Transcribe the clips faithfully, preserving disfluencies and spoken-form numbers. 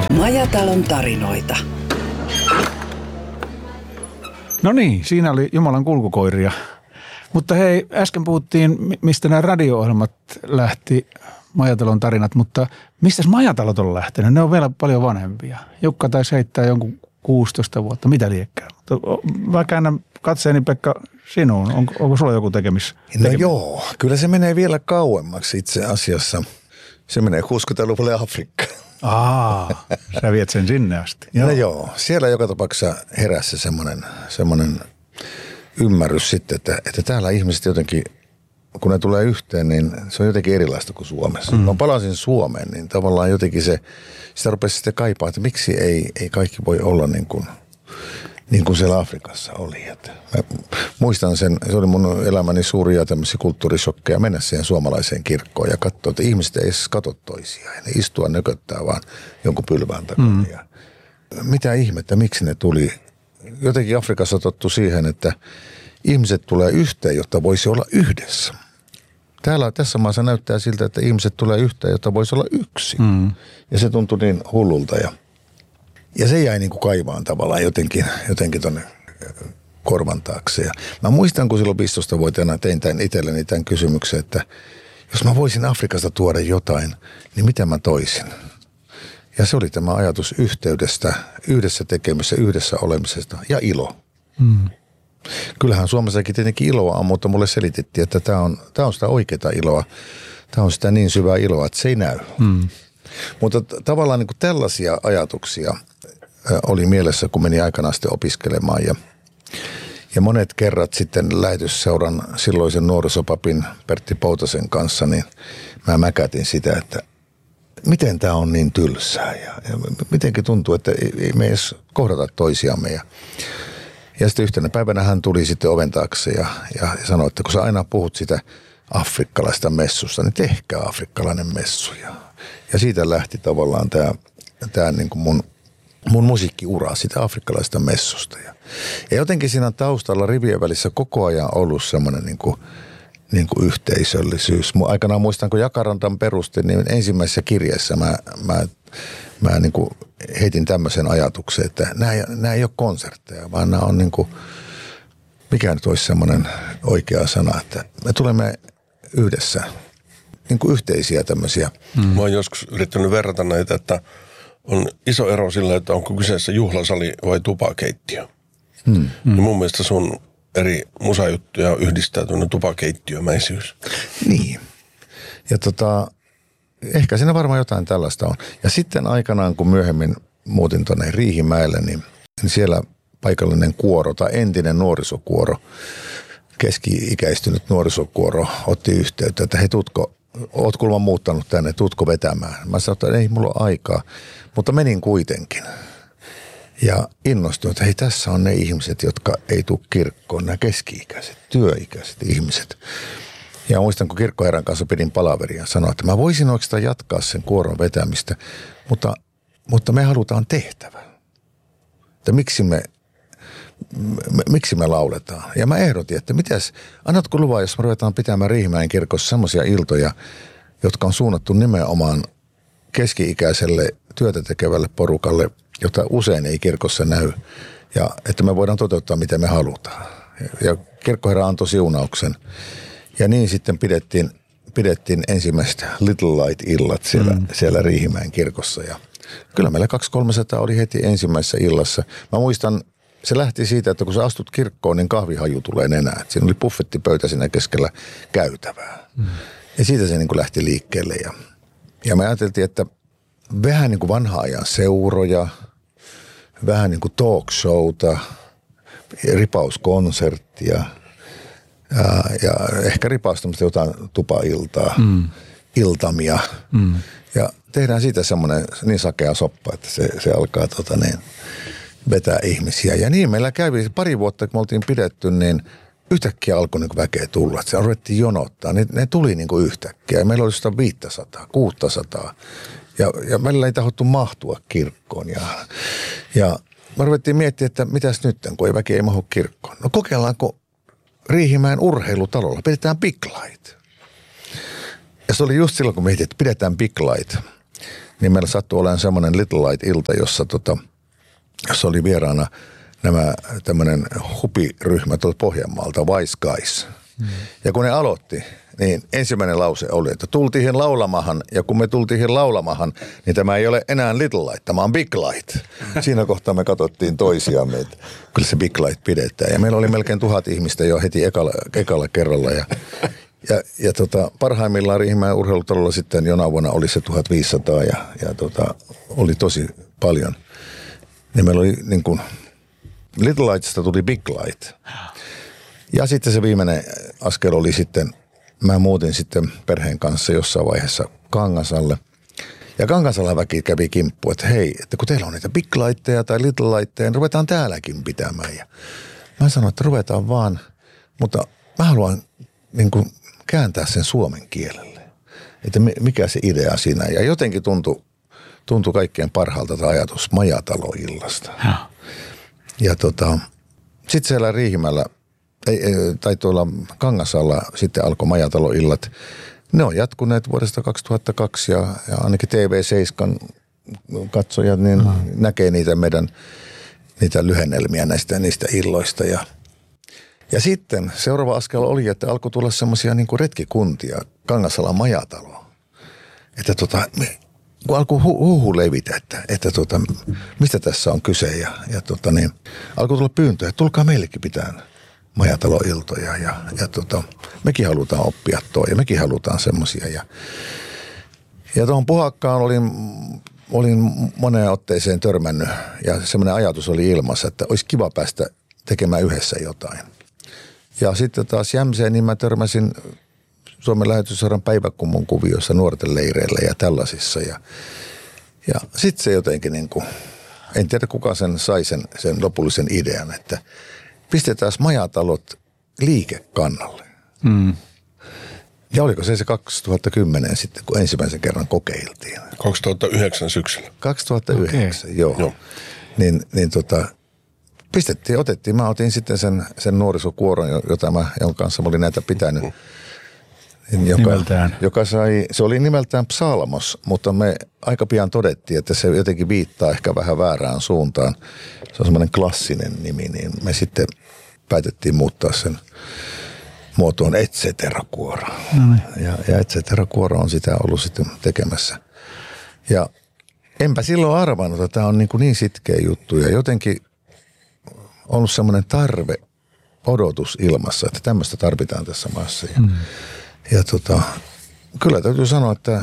Majatalon tarinoita. No niin, siinä oli Jumalan kulkukoiria. Mutta hei, äsken puhuttiin, mistä nämä radio-ohjelmat lähti, Majatalon tarinat, mutta mistäs Majatalot on lähtenyt? Ne on vielä paljon vanhempia. Jukka taisi heittää jonkun kuusitoista vuotta, mitä liekkää. Mutta mä käännän katseeni, Pekka, sinuun. Onko, onko sulla joku tekemis? No joo, kyllä se menee vielä kauemmaksi itse asiassa. Se menee kuusikymmentäluvulle Afrikkaan. Aa, sä viet sen sinne asti. Joo. No joo, siellä joka tapauksessa heräsi semmoinen, semmoinen ymmärrys sitten, että, että täällä ihmiset jotenkin, kun ne tulee yhteen, niin se on jotenkin erilaista kuin Suomessa. Mm. Kun palasin Suomeen, niin tavallaan jotenkin se, sitä rupesi sitten kaipaa, että miksi ei, ei kaikki voi olla niin kuin, niin kuin siellä Afrikassa oli. Että mä muistan sen, se oli mun elämäni suuria tämmöisiä kulttuurishokkeja mennä siihen suomalaiseen kirkkoon ja katsoa, että ihmiset ei edes katso toisiaan. Ja ne istua nököttää vaan jonkun pylvään takana. Mm. Ja mitä ihmettä, miksi ne tuli? Jotenkin Afrikassa tottu siihen, että ihmiset tulee yhteen, jotta voisi olla yhdessä. Täällä tässä maassa näyttää siltä, että ihmiset tulee yhteen, jotta voisi olla yksi. Mm. Ja se tuntui niin hullulta. Ja, ja se jäi niin kuin kaivaan tavallaan jotenkin, jotenkin tuonne korvan taakse. Ja mä muistan, kun silloin viisitoistavuotiaana tein tämän itselleni tämän kysymyksen, että jos mä voisin Afrikasta tuoda jotain, niin mitä mä toisin? Ja se oli tämä ajatus yhteydestä, yhdessä tekemisessä, yhdessä olemisesta ja ilo. Mm. Kyllähän Suomessakin tietenkin iloa on, mutta mulle selitettiin, että tämä on, tämä on sitä oikeaa iloa. Tämä on sitä niin syvää iloa, että se ei näy. Mm. Mutta t- tavallaan niin kuin tällaisia ajatuksia oli mielessä, kun meni aikanaan sitten opiskelemaan. Ja, ja monet kerrat sitten lähetysseuran silloisen nuorisopapin Pertti Poutasen kanssa, niin mä mäkätin sitä, että miten tämä on niin tylsää ja, ja mitenkin tuntuu, että ei, ei me edes kohdata toisiamme. Ja, ja sitten yhtenä päivänä hän tuli sitten oven taakse ja, ja sanoi, että kun sä aina puhut sitä afrikkalaista messusta, niin tehkää afrikkalainen messu. Ja, ja siitä lähti tavallaan tämä, tämä niin kuin mun, mun musiikkiura sitä afrikkalaista messusta. Ja, ja jotenkin siinä taustalla rivien välissä koko ajan ollut semmoinen niin kuin niin kuin yhteisöllisyys. Aikanaan muistan, kun Jakarantan perustin, niin ensimmäisessä kirjeessä mä, mä, mä niin kuin heitin tämmöisen ajatuksen, että nämä, nämä ei ole konsertteja, vaan nämä on niin kuin, mikä nyt olisi semmoinen oikea sana, että me tulemme yhdessä, niin kuin yhteisiä tämmöisiä. Hmm. Mä oon joskus yrittänyt verrata näitä, että on iso ero sillä, että onko kyseessä juhlasali vai tupakeittiö. Hmm. Hmm. Ja mun mielestä sun eri musajuttuja yhdistää tuonne tupakeittiömäisyys. Niin. Ja tota, ehkä siinä varmaan jotain tällaista on. Ja sitten aikanaan, kun myöhemmin muutin tuonne Riihimäelle, niin, niin siellä paikallinen kuoro tai entinen nuorisokuoro, keski-ikäistynyt nuorisokuoro otti yhteyttä, että hei Tutko, oot kuulemma muuttanut tänne, Tutko vetämään. Mä sanoin, että ei mulla ole aikaa, mutta menin kuitenkin. Ja innostuin, että hei, tässä on ne ihmiset, jotka ei tule kirkkoon, nämä keski-ikäiset, työikäiset ihmiset. Ja muistan, kun kirkkoherran kanssa pidin palaveria ja sanoin, että mä voisin oikeastaan jatkaa sen kuoron vetämistä, mutta, mutta me halutaan tehtävä. Että miksi me, me, miksi me lauletaan? Ja mä ehdotin, että mitäs, annatko luvan, jos me ruvetaan pitämään Riihimäen kirkossa semmoisia iltoja, jotka on suunnattu nimenomaan keski-ikäiselle työtä tekevälle porukalle, jota usein ei kirkossa näy, ja että me voidaan toteuttaa, mitä me halutaan. Ja kirkkoherra antoi siunauksen. Ja niin sitten pidettiin, pidettiin ensimmäistä Little Light-illat siellä, mm. siellä Riihimäen kirkossa. Ja kyllä meillä kaksi kolmesataa oli heti ensimmäisessä illassa. Mä muistan, se lähti siitä, että kun sä astut kirkkoon, niin kahvihaju tulee nenään. Siinä oli buffettipöytä siinä keskellä käytävää. Mm. Ja siitä se niin kuin lähti liikkeelle. Ja, ja me ajateltiin, että vähän niin kuin vanha ajan seuroja, vähän niin kuin talk showta, ripauskonserttia ja, ja ehkä ripaustamista jotain tupailtaa, mm. iltamia. Mm. Ja tehdään siitä semmoinen niin sakea soppa, että se, se alkaa tota niin, vetää ihmisiä. Ja niin meillä kävi pari vuotta, kun me oltiin pidetty, niin yhtäkkiä alkoi niin väkeä tulla. Se ruvettiin jonottaa. Ne, ne tuli niin kuin yhtäkkiä. Meillä oli sitä viisisataa, kuusisataa. Ja, ja meillä ei tahottu mahtua kirkkoon. Ja, ja me ruvettiin miettiä, että mitäs nyt, kun ei väki ei mahdu kirkkoon. No kokeillaanko Riihimäen urheilutalolla, pidetään Big Light. Ja se oli just silloin, kun mietin, että pidetään Big Light. niin meillä sattui olemaan semmoinen Little Light-ilta, jossa, tota, jossa oli vieraana nämä tämmöinen hupiryhmä tuolta Pohjanmaalta, Wise Guys. Mm. Ja kun ne aloitti, niin ensimmäinen lause oli, että tultiin laulamahan, ja kun me tultiin laulamahan, niin tämä ei ole enää Little Light, tämä on Big Light. Siinä kohtaa me katsottiin toisiamme, että kyllä se Big Light pidetään. Ja meillä oli melkein tuhat ihmistä jo heti ekalla, ekalla kerralla, ja, ja, ja tota, parhaimmillaan Riihimäen urheilutalolla sitten jonain vuonna oli se tuhatviisisataa, ja, ja tota, oli tosi paljon. Ja meillä oli niin kuin, Little Lightista tuli Big Light. Ja sitten se viimeinen askel oli sitten, mä muutin sitten perheen kanssa jossain vaiheessa Kangasalle. Ja Kangasalle väki kävi kimppu, että hei, että kun teillä on niitä Big Lightteja tai Little Lightteja, niin ruvetaan täälläkin pitämään. Ja mä sanoin, että ruvetaan vaan, mutta mä haluan niin kuin kääntää sen suomen kielelle. Että mikä se idea siinä. Ja jotenkin tuntui, tuntui kaikkein parhaalta tämä ajatus majataloillasta. Ja, ja tota, sitten siellä Riihimäellä, tai tuolla Kangasalla sitten alkoi majataloillat. Ne on jatkuneet vuodesta kaksituhattakaksi ja, ja ainakin T V seitsemän katsojat niin mm. näkee niitä meidän niitä lyhennelmiä näistä niistä illoista. Ja, ja sitten seuraava askel oli, että alkoi tulla semmoisia niin kuin retkikuntia Kangasalan majataloon. Että tota, kun alkoi hu- huhu levitä, että, että tota, mistä tässä on kyse ja, ja tota niin, alkoi tulla pyyntöjä, että tulkaa meillekin pitää majataloiltoja ja, ja tota, mekin halutaan oppia toi ja mekin halutaan semmoisia. Ja, ja tuohon Puhakkaan olin, olin moneen otteeseen törmännyt ja semmoinen ajatus oli ilmassa, että olisi kiva päästä tekemään yhdessä jotain. Ja sitten taas Jämseen, niin mä törmäsin Suomen Lähetysseuran päiväkummun kuvioissa nuorten leireillä ja tällaisissa. Ja, ja sitten se jotenkin niin kuin, en tiedä kuka sen sai sen, sen lopullisen idean, että pistetään majatalot liikekannalle. Mm. Ja oliko se se kaksituhattakymmenen sitten, kun ensimmäisen kerran kokeiltiin? kaksituhattayhdeksän syksyllä. kaksituhattayhdeksän, okay. joo. joo. Niin, niin tota, pistettiin, otettiin, mä otin sitten sen, sen nuorisokuoron, jota mä, jonka kanssa mä olin näitä pitänyt. Joka, nimeltään. Joka sai, se oli nimeltään Psalmos, mutta me aika pian todettiin, että se jotenkin viittaa ehkä vähän väärään suuntaan. Se on semmoinen klassinen nimi, niin me sitten päätettiin muuttaa sen muotoon Et cetera-kuoro. No niin. Ja, ja Et cetera-kuoro on sitä ollut sitten tekemässä. Ja enpä silloin arvannut, että tämä on niin, niin sitkeä juttu ja jotenkin ollut semmoinen tarve, odotus ilmassa, että tämmöistä tarvitaan tässä maassa. Ja, mm. ja tota, kyllä täytyy sanoa, että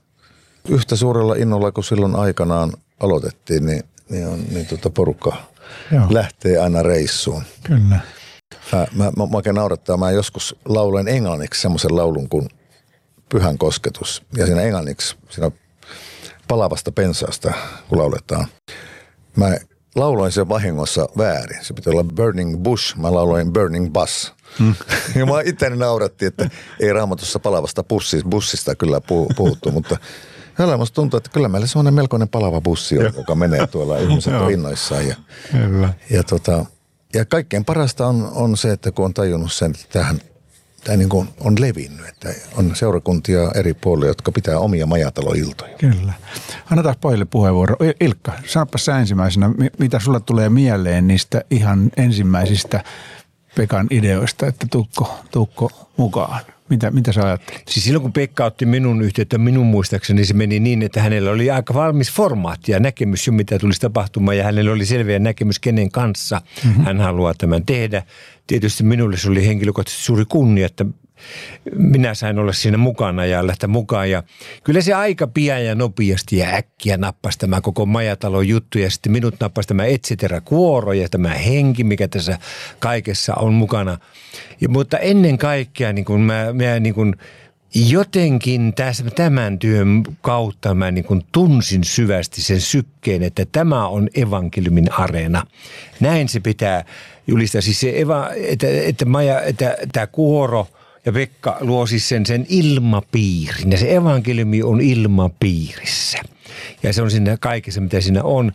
yhtä suurella innolla kuin silloin aikanaan aloitettiin, niin, niin, on, niin tota porukka Joo. lähtee aina reissuun. Kyllä. Mä, mä, mä, mä oikein naurattaa, mä joskus lauloin englanniksi semmoisen laulun kuin Pyhän kosketus. Ja siinä englanniksi, siinä palavasta pensaasta, kun lauletaan. Mä lauloin sen vahingossa väärin. Se piti olla Burning Bush, mä lauloin Burning Bus. Hmm. Ja mä itseäni naurattiin, että ei Raamatussa palavasta bussista, bussista kyllä puhuttu, mutta kyllä musta tuntuu, että kyllä meillä semmoinen melkoinen palava bussi on, joka menee tuolla, ihmiset on innoissaan. Ja, ja, tota, ja kaikkein parasta on, on se, että kun on tajunnut sen, että tämähän tämä niin kuin on levinnyt, että on seurakuntia eri puolilla, jotka pitää omia majataloiltoja. Kyllä. Annetaan pojille puheenvuoro. Ilkka, sanoppa sä ensimmäisenä, mitä sulle tulee mieleen niistä ihan ensimmäisistä Pekan ideoista, että tukko, tukko mukaan. Mitä, mitä sä ajattelit? Siis silloin kun Pekka otti minun yhteyttä, minun muistaakseni se meni niin, että hänellä oli aika valmis formaatti ja näkemys jo mitä tulisi tapahtumaan ja hänellä oli selviä näkemys kenen kanssa mm-hmm. hän haluaa tämän tehdä. Tietysti minulle se oli henkilökohtaisesti suuri kunnia, että minä sain olla siinä mukana ja lähteä mukaan. Ja kyllä se aika pian ja nopeasti ja äkkiä nappasi tämä koko majatalon juttu ja sitten minut nappasi tämä Et cetera-kuoro ja tämä henki, mikä tässä kaikessa on mukana. Ja, mutta ennen kaikkea niin kuin mä, mä niin kuin jotenkin tässä, tämän työn kautta mä niin kuin tunsin syvästi sen sykkeen, että tämä on evankeliumin areena. Näin se pitää julistaa. Siis se eva, että, että, maja, että tämä kuoro ja Pekka luo siis sen, sen ilmapiirin. Ja se evankeliumi on ilmapiirissä. Ja se on siinä kaikessa, mitä siinä on.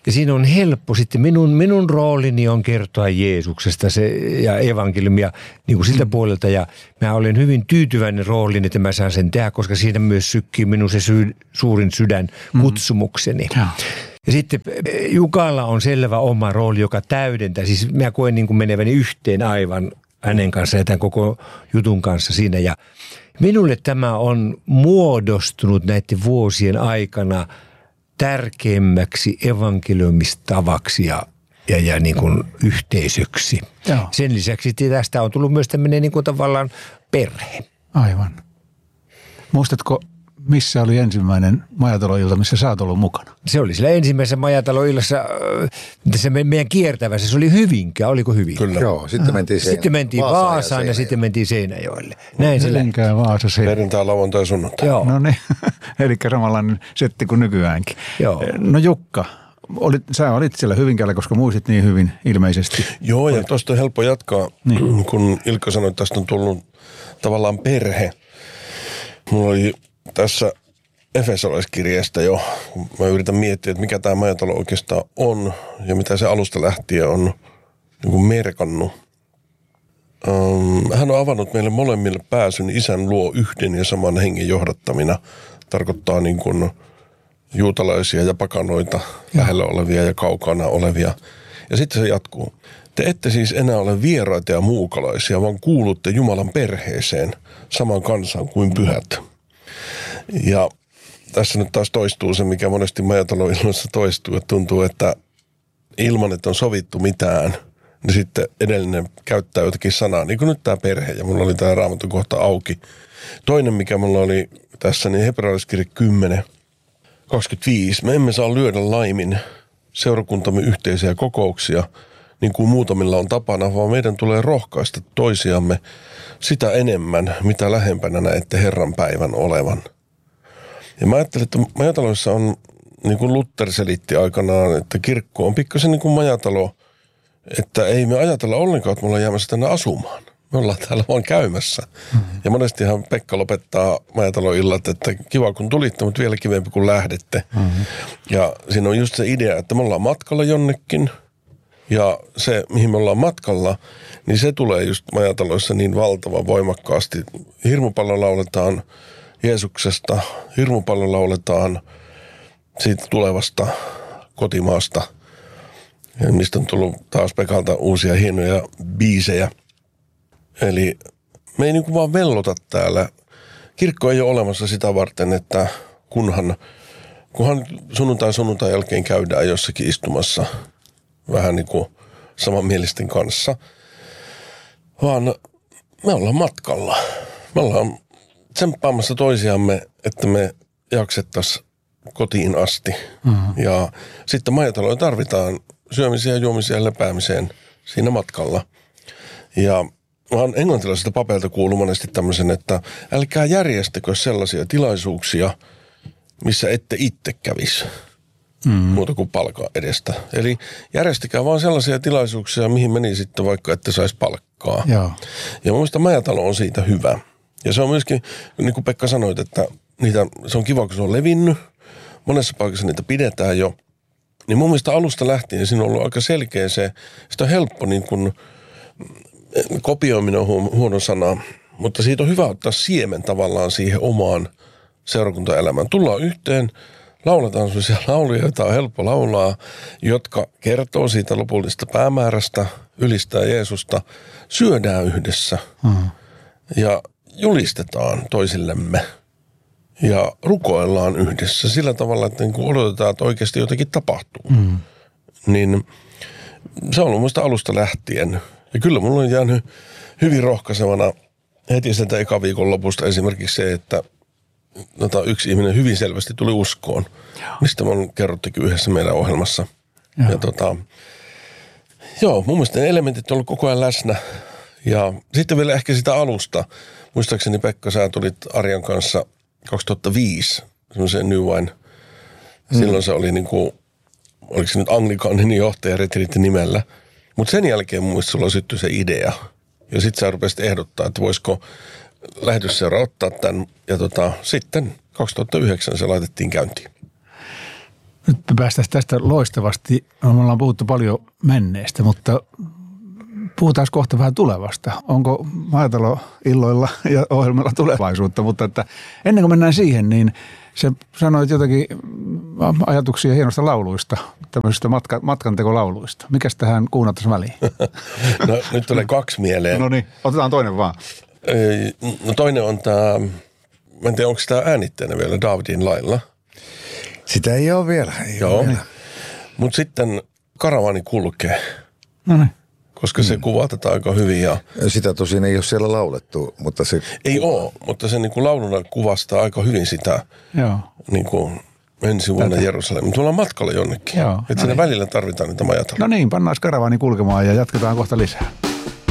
Ja siinä on helppo sitten, minun, minun roolini on kertoa Jeesuksesta se, ja evankeliumia niin kuin siltä puolelta. Ja mä olen hyvin tyytyväinen rooliin, että mä saan sen tehdä, koska siinä myös sykkii minun se sy, suurin sydän kutsumukseni. Mm. Ja sitten Jukalla on selvä oma rooli, joka täydentää. Siis mä koen niin kuin meneväni yhteen aivan hänen kanssa ja tämän koko jutun kanssa siinä. Ja minulle tämä on muodostunut näiden vuosien aikana tärkeimmäksi evankeliumistavaksi ja, ja, ja niin kuin yhteisöksi. Joo. Sen lisäksi tästä on tullut myös tämmöinen niin kuin tavallaan perhe. Aivan. Muistatko, missä oli ensimmäinen majataloilta, missä sä oot ollut mukana? Se oli sillä ensimmäisessä majataloillassa, tässä meidän kiertävässä, se oli Hyvinkää, oliko Hyvinkää? Kyllä. Joo, sitten mentiin, sitten mentiin Vaasaan, Vaasaan ja, ja sitten mentiin Seinäjoelle. Näin se lähti. Vaasa, se. Perjantai, lauantai, sunnuntai. Joo. No niin, eli samanlainen setti kuin nykyäänkin. Joo. No Jukka, olit, sä olit siellä Hyvinkäällä, koska muistit niin hyvin ilmeisesti. Joo, ja tuosta on helppo jatkaa, niin. Kun Ilkka sanoi, että tästä on tullut tavallaan perhe. Mulla oli tässä Efesolaiskirjeestä jo, mä yritän miettiä, että mikä tämä majatalo oikeastaan on ja mitä se alusta lähtien on niin kuin merkannut. Hän on avannut meille molemmille pääsyn isän luo yhden ja saman hengen johdattamina. Tarkoittaa niin kuin juutalaisia ja pakanoita, ja. lähellä olevia ja kaukana olevia. Ja sitten se jatkuu. Te ette siis enää ole vieraita ja muukalaisia, vaan kuulutte Jumalan perheeseen, saman kansaan kuin pyhät. Ja tässä nyt taas toistuu se, mikä monesti majataloilmassa toistuu, että tuntuu, että ilman, että on sovittu mitään, niin sitten edellinen käyttää jotakin sanaa, niin kuin nyt tämä perhe, ja mulla oli tämä Raamatun kohta auki. Toinen, mikä mulla oli tässä, niin Hebrealaiskirje kymmenen kaksikymmentäviisi. Me emme saa lyödä laimin seurakuntamme yhteisiä kokouksia, niin kuin muutamilla on tapana, vaan meidän tulee rohkaista toisiamme sitä enemmän, mitä lähempänä näette Herran päivän olevan. Ja mä ajattelin, että majataloissa on, niin kuin Luther selitti aikanaan, että kirkko on pikkasen niin kuin majatalo, että ei me ajatella ollenkaan, että me ollaan jäämässä tänne asumaan. Me ollaan täällä vaan käymässä. Mm-hmm. Ja monestihan Pekka lopettaa majataloillat, että kiva kun tulitte, mutta vielä kivempi kun lähdette. Mm-hmm. Ja siinä on just se idea, että me ollaan matkalla jonnekin. Ja se, mihin me ollaan matkalla, niin se tulee just majataloissa niin valtavan voimakkaasti. Hirmu paljon lauletaan Jeesuksesta, hirmu paljon lauletaan siitä tulevasta kotimaasta, mistä on tullut taas Pekalta uusia hienoja biisejä. Eli me ei niin kuin vaan vellota täällä. Kirkko ei ole olemassa sitä varten, että kunhan, kunhan sunnuntai sunnuntai jälkeen käydään jossakin istumassa vähän niin kuin samanmielisten kanssa, vaan me ollaan matkalla. Me ollaan tsemppaamassa toisiamme, että me jaksettaisiin kotiin asti. Mm-hmm. Ja sitten majataloja tarvitaan syömiseen, juomiseen ja lepäämiseen siinä matkalla. Ja mä oon englantilaisesta papeilta kuullut monesti tämmöisen, että älkää järjestäkö sellaisia tilaisuuksia, missä ette itse kävisi. Mm-hmm. Muuta kuin palkan edestä. Eli järjestäkää vaan sellaisia tilaisuuksia, mihin meni sitten vaikka ette saisi palkkaa. Joo. Ja mun mielestä majatalo on siitä hyvä. Ja se on myöskin, niin kuin Pekka sanoit, että niitä, se on kiva, kun se on levinnyt. Monessa paikassa niitä pidetään jo. Niin mun mielestä alusta lähtien siinä on ollut aika selkeä se, sitä on helppo niin kuin, kopioiminen on huono sana, mutta siitä on hyvä ottaa siemen tavallaan siihen omaan seurakuntaelämään. Tullaan yhteen, lauletaan sellaisia lauluja, joita on helppo laulaa, jotka kertoo siitä lopullisesta päämäärästä, ylistää Jeesusta, syödään yhdessä mm. ja julistetaan toisillemme ja rukoillaan yhdessä sillä tavalla, että niin kuin odotetaan, että oikeasti jotakin tapahtuu. Mm. Niin se on ollut muista alusta lähtien. Ja kyllä mulla on jäänyt hyvin rohkaisevana heti sieltä eka viikon lopusta esimerkiksi se, että Nota, yksi ihminen hyvin selvästi tuli uskoon, joo. mistä me on kerrottukin yhdessä meidän ohjelmassa. Joo. Ja tota, joo, mun mielestä ne elementit on ollut koko ajan läsnä. Ja sitten vielä ehkä sitä alusta. Muistaakseni Pekka, sä tulit Arjan kanssa kaksituhattaviisi semmoiseen New Wine. Silloin mm. se oli niin kuin, oliko se nyt Anglikaanin johtaja retriitin nimellä. Mutta sen jälkeen mun mielestä sulla syttyi se idea. Ja sitten sä rupesit ehdottaa, että voisiko lähetysseura ottaa tämän, ja tota, sitten kaksituhattayhdeksän se laitettiin käyntiin. Nyt päästäisiin tästä loistavasti. Me ollaan puhuttu paljon menneestä, mutta puhutaan kohta vähän tulevasta. Onko Majatalo illoilla ja ohjelmilla tulevaisuutta? Mutta että ennen kuin mennään siihen, niin se sanoit jotakin ajatuksia hienosta lauluista, tämmöisistä matka, matkantekolauluista. Mikäs tähän kuunnattaisiin väliin? No nyt tulee kaksi mieleen. No niin, otetaan toinen vaan. No toinen on tämä, mä en tiedä onko tämä äänitteenä vielä Davidin lailla. Sitä ei ole vielä. Ei Joo, ole vielä. mutta sitten Karavaani kulkee, No niin. koska mm. se kuvaa tätä aika hyvin. Ja Sitä tosin ei ole siellä laulettu, mutta se... ei ole, mutta se niinku lauluna kuvastaa aika hyvin sitä Joo. niinku ensi vuonna Jerusalem. Me tullaan matkalle jonnekin. Joo, Että no siinä niin. välillä tarvitaan niitä Majataloja. No niin, pannaan Karavaani kulkemaan ja jatketaan kohta lisää.